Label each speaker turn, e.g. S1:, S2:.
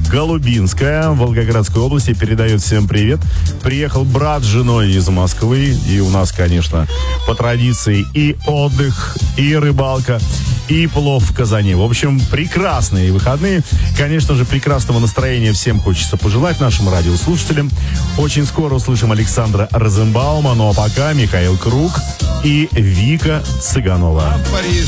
S1: Голубинская, Волгоградской области, передает всем привет. Приехал брат с женой из Москвы, и у нас, конечно, по традиции и отдых, и рыбалка, и плов в казане. В общем, прекрасные выходные. Конечно же, прекрасного настроения всем хочется пожелать нашим радиослушателям. Очень скоро услышим Александра Розенбаума. Ну а пока Михаил Круг и Вика Цыганова.
S2: Париж.